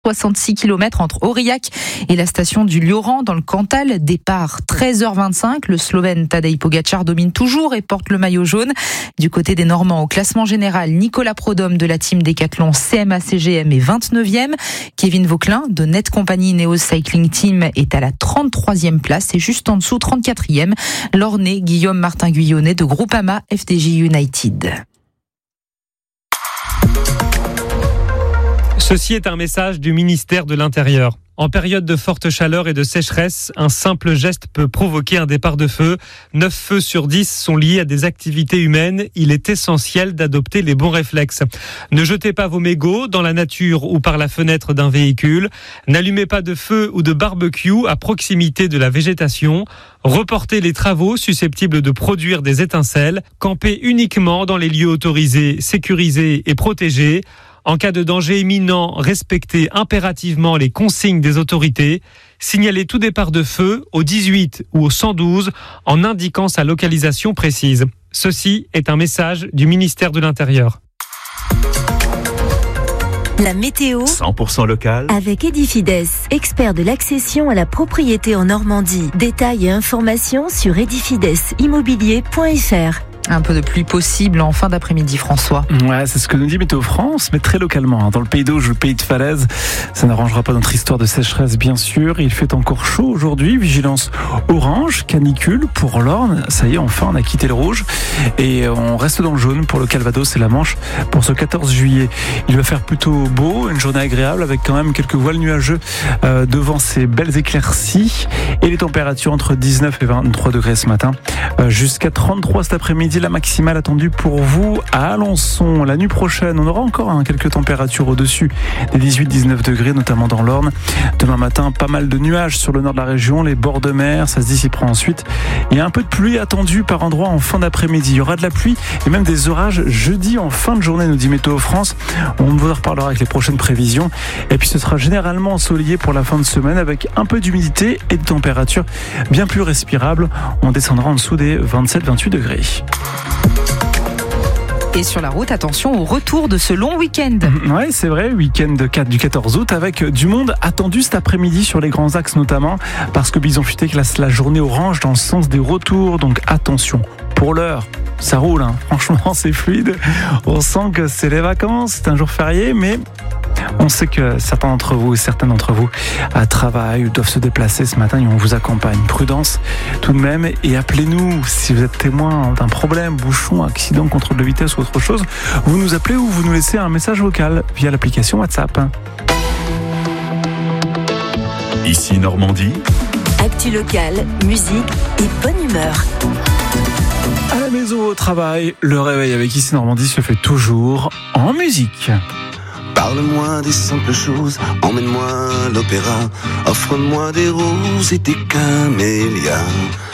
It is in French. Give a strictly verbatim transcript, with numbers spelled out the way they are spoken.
soixante-six kilomètres entre Aurillac et la station du Lioran dans le Cantal. Départ treize heures vingt-cinq. Le Slovène Tadej Pogačar domine toujours et porte le maillot jaune. Du côté des Normands, au classement général, Nicolas Prodhomme de la team Décathlon C M A C G M est vingt-neuvième. Kevin Vauquelin de Net Company Neos Cycling Team est à la trente-troisième place et juste en dessous, trente-quatrième, l'Ornais Guillaume Martin Guyonnet de Groupama F D J United. Ceci est un message du ministère de l'Intérieur. En période de forte chaleur et de sécheresse, un simple geste peut provoquer un départ de feu. neuf feux sur dix sont liés à des activités humaines. Il est essentiel d'adopter les bons réflexes. Ne jetez pas vos mégots dans la nature ou par la fenêtre d'un véhicule. N'allumez pas de feu ou de barbecue à proximité de la végétation. Reportez les travaux susceptibles de produire des étincelles. Campez uniquement dans les lieux autorisés, sécurisés et protégés. En cas de danger imminent, respectez impérativement les consignes des autorités. Signalez tout départ de feu au dix-huit ou au cent douze en indiquant sa localisation précise. Ceci est un message du ministère de l'Intérieur. La météo cent pour cent local avec Edifides, expert de l'accession à la propriété en Normandie. Détails et informations sur edifides immobilier point f r. Un peu de pluie possible en fin d'après-midi, François. Ouais, c'est ce que nous dit Météo France, mais très localement. Dans le Pays d'Auge, le Pays de Falaise, ça n'arrangera pas notre histoire de sécheresse, bien sûr. Il fait encore chaud aujourd'hui. Vigilance orange, canicule pour l'Orne. Ça y est, enfin, on a quitté le rouge. Et on reste dans le jaune pour le Calvados et la Manche pour ce quatorze juillet. Il va faire plutôt beau, une journée agréable avec quand même quelques voiles nuageux euh, devant ces belles éclaircies. Et les températures entre dix-neuf et vingt-trois degrés ce matin, euh, jusqu'à trente-trois cet après-midi. La maximale attendue pour vous à Alençon. La nuit prochaine, on aura encore hein, quelques températures au-dessus des dix-huit à dix-neuf degrés, notamment dans l'Orne. Demain matin, pas mal de nuages sur le nord de la région, les bords de mer, ça se dissiperont ensuite. Il y a un peu de pluie attendue par endroits en fin d'après-midi. Il y aura de la pluie et même des orages jeudi en fin de journée, nous dit Météo France. On vous en reparlera avec les prochaines prévisions. Et puis ce sera généralement ensoleillé pour la fin de semaine avec un peu d'humidité et de température bien plus respirable. On descendra en dessous des vingt-sept à vingt-huit degrés. Et sur la route, attention au retour de ce long week-end. Oui, c'est vrai, week-end du quatorze août avec du monde attendu cet après-midi sur les grands axes notamment parce que Bison Futé classe la journée orange dans le sens des retours, donc attention. Pour l'heure, ça roule, hein. Franchement c'est fluide, on sent que c'est les vacances, c'est un jour férié, mais on sait que certains d'entre vous et certains d'entre vous à travail ou doivent se déplacer ce matin et on vous accompagne. Prudence tout de même et appelez-nous si vous êtes témoin d'un problème, bouchon, accident, contrôle de vitesse ou autre chose. Vous nous appelez ou vous nous laissez un message vocal via l'application WhatsApp. Ici Normandie. Actu locale, musique et bonne humeur. À la maison, au travail, le réveil avec Ici Normandie se fait toujours en musique. Parle-moi des simples choses, emmène-moi à l'opéra, offre-moi des roses et des camélias.